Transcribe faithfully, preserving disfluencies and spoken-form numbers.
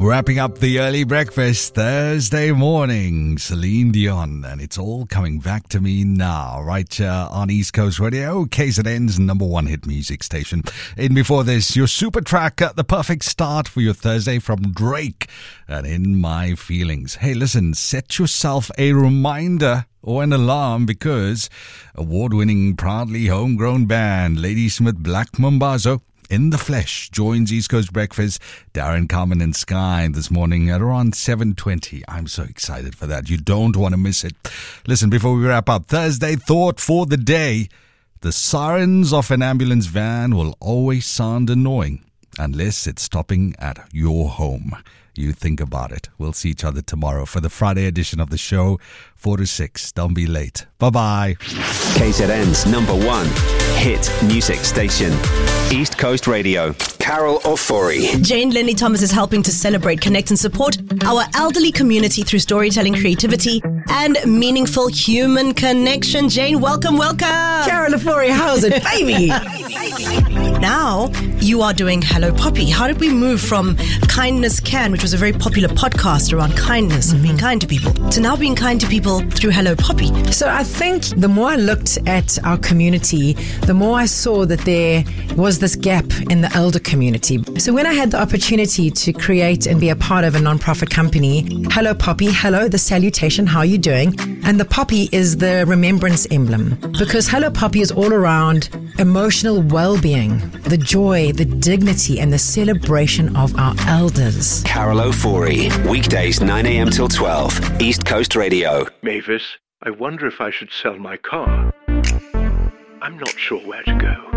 Wrapping up the early breakfast Thursday morning, Celine Dion, and it's all coming back to me now, right here on East Coast Radio, K Z N's number one hit music station. In before this, your super track, uh, the perfect start for your Thursday from Drake, and In My Feelings. Hey, listen, set yourself a reminder or an alarm, because award-winning, proudly homegrown band Ladysmith Black Mambazo in the flesh joins East Coast Breakfast, Darren, Carmen and Sky this morning at around seven twenty. I'm so excited for that. You don't want to miss it. Listen, before we wrap up, Thursday thought for the day. The sirens of an ambulance van will always sound annoying unless it's stopping at your home. You think about it. We'll see each other tomorrow for the Friday edition of the show, four to six. Don't be late. Bye-bye. K Z N's number one hit music station, East Coast Radio. Carol Ofori. Jane Linley Thomas is helping to celebrate, connect and support our elderly community through storytelling, creativity and meaningful human connection. Jane, welcome, welcome. Carol Ofori, how's it, baby? Now you are doing Hello Poppy. How did we move from Kindness Can, which was a very popular podcast around kindness and being kind to people, to now being kind to people through Hello Poppy? So I think the more I looked at our community, the more I saw that there was this gap in the elder community. So when I had the opportunity to create and be a part of a non-profit company, Hello Poppy, hello, the salutation, how are you doing? And the poppy is the remembrance emblem, because Hello Poppy is all around emotional well-being, the joy, the dignity and the celebration of our elders. Carol Ofori, weekdays nine a.m. till twelve, East Coast Radio. Mavis, I wonder if I should sell my car. I'm not sure where to go.